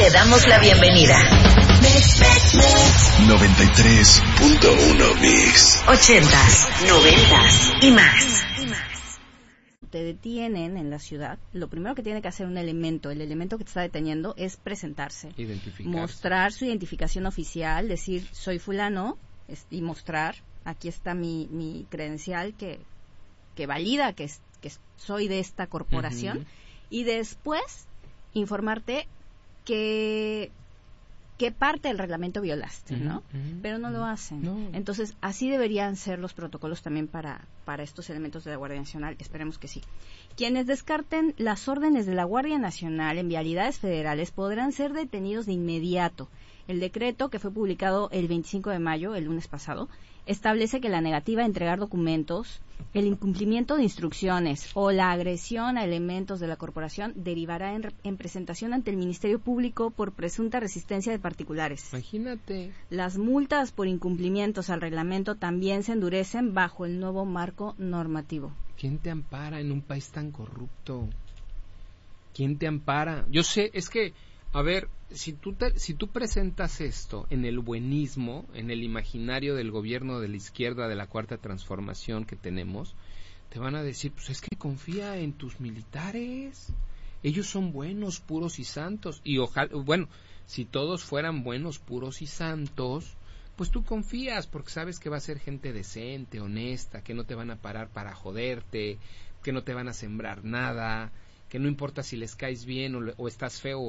Te damos la bienvenida. 93.1 Mix. 80s, 90s y más. Te detienen en la ciudad, lo primero que tiene que hacer el elemento que te está deteniendo es presentarse, mostrar su identificación oficial, decir soy fulano y mostrar, aquí está mi credencial que valida que soy de esta corporación, y después informarte qué parte del reglamento violaste, ¿no? Pero no lo hacen. No. Entonces, así deberían ser los protocolos también para estos elementos de la Guardia Nacional. Esperemos que sí. Quienes descarten las órdenes de la Guardia Nacional en vialidades federales podrán ser detenidos de inmediato. El decreto, que fue publicado el 25 de mayo, el lunes pasado, establece que la negativa a entregar documentos, el incumplimiento de instrucciones o la agresión a elementos de la corporación derivará en presentación ante el Ministerio Público por presunta resistencia de particulares. Imagínate. Las multas por incumplimientos al reglamento también se endurecen bajo el nuevo marco normativo. ¿Quién te ampara en un país tan corrupto? ¿Quién te ampara? Yo sé, es que, a ver, si tú presentas esto en el buenismo, en el imaginario del gobierno de la izquierda de la Cuarta Transformación que tenemos, te van a decir, pues es que confía en tus militares, ellos son buenos, puros y santos, y ojalá, bueno, si todos fueran buenos, puros y santos, pues tú confías porque sabes que va a ser gente decente, honesta, que no te van a parar para joderte, que no te van a sembrar nada, que no importa si les caes bien o estás feo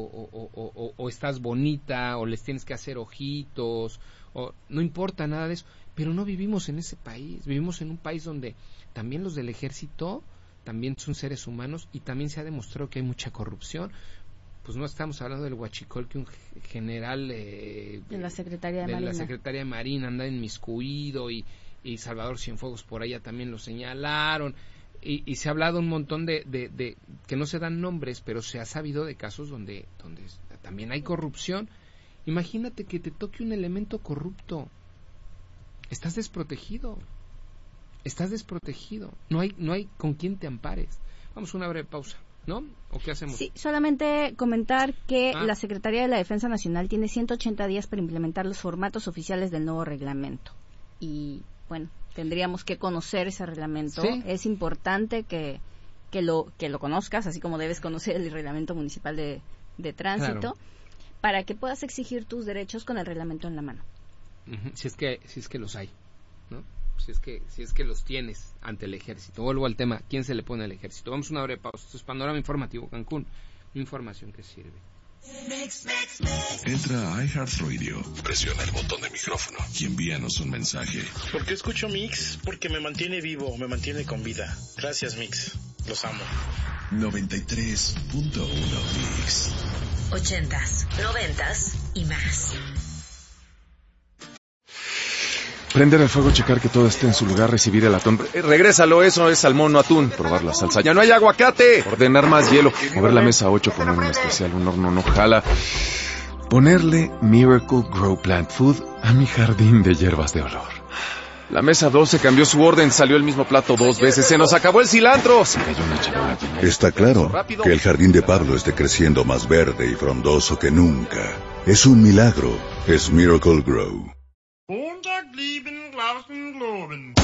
o estás bonita o les tienes que hacer ojitos, o no importa nada de eso, pero no vivimos en ese país, vivimos en un país donde también los del ejército también son seres humanos y también se ha demostrado que hay mucha corrupción. Pues no estamos hablando del huachicol que un general de la Secretaría de Marina. La Secretaría de Marina anda inmiscuido y Salvador Cienfuegos por allá también lo señalaron. Y se ha hablado un montón de que no se dan nombres, pero se ha sabido de casos donde también hay corrupción. Imagínate que te toque un elemento corrupto. Estás desprotegido. No hay con quién te ampares. Vamos a una breve pausa, ¿no? ¿O qué hacemos? Sí, solamente comentar que la Secretaría de la Defensa Nacional tiene 180 días para implementar los formatos oficiales del nuevo reglamento. Y, bueno, tendríamos que conocer ese reglamento. Sí. Es importante que lo conozcas, así como debes conocer el reglamento municipal de tránsito, claro, para que puedas exigir tus derechos con el reglamento en la mano. Si es que los hay, ¿no? Si es que los tienes ante el ejército. Vuelvo al tema, ¿quién se le pone al ejército? Vamos a una breve pausa. Esto es Panorama Informativo Cancún. Información que sirve. Entra a iHeartRadio, presiona el botón de micrófono y envíanos un mensaje. ¿Por qué escucho Mix? Porque me mantiene vivo, me mantiene con vida. Gracias, Mix. Los amo. 93.1 Mix. 80s, 90s y más. Prender el fuego, checar que todo esté en su lugar, recibir el atún. Regrésalo, eso es salmón, no atún. Probar la salsa. ¡Ya no hay aguacate! Ordenar más hielo. Mover la mesa 8, poner un especial, un horno no jala. Ponerle Miracle Grow Plant Food a mi jardín de hierbas de olor. La mesa 12 cambió su orden, salió el mismo plato 2 veces. ¡Se nos acabó el cilantro! Se cayó una charola. Está claro que el jardín de Pablo esté creciendo más verde y frondoso que nunca. Es un milagro. Es Miracle Grow.